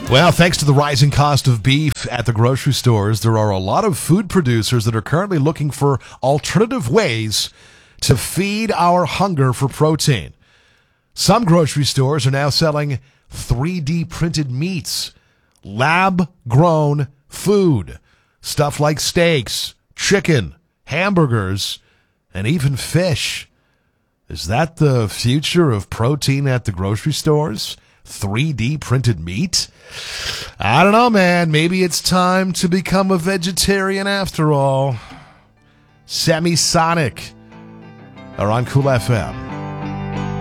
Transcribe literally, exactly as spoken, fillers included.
Well, thanks to the rising cost of beef at the grocery stores, there are a lot of food producers that are currently looking for alternative ways to feed our hunger for protein. Some grocery stores are now selling three D printed meats, lab-grown food, stuff like steaks, chicken, hamburgers, and even fish. Is that the future of protein at the grocery stores? three D printed meat? I don't know, man. Maybe it's time to become a vegetarian after all. Semisonic are on Cool F M.